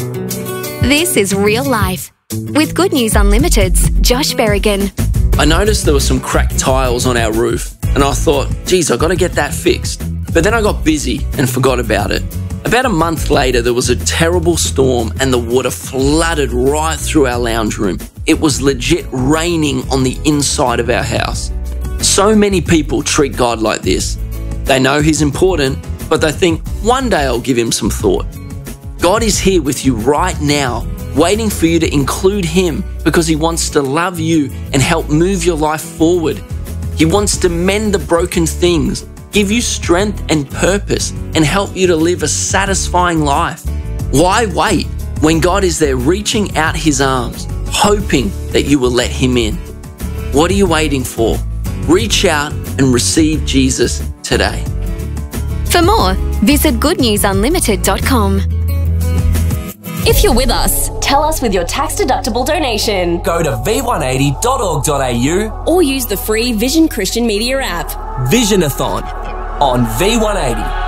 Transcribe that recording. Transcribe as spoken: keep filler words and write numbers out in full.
This is Real Life with Good News Unlimited's Josh Berrigan. I noticed there were some cracked tiles on our roof and I thought, geez, I've got to get that fixed. But then I got busy and forgot about it. About a month later, there was a terrible storm and the water flooded right through our lounge room. It was legit raining on the inside of our house. So many people treat God like this. They know He's important, but they think, one day I'll give Him some thought. God is here with you right now, waiting for you to include Him because He wants to love you and help move your life forward. He wants to mend the broken things, give you strength and purpose, and help you to live a satisfying life. Why wait when God is there reaching out His arms, hoping that you will let Him in? What are you waiting for? Reach out and receive Jesus today. For more, visit good news unlimited dot com. If you're with us, tell us with your tax-deductible donation. Go to v one eighty dot org dot a u or use the free Vision Christian Media app. Visionathon on v one eighty.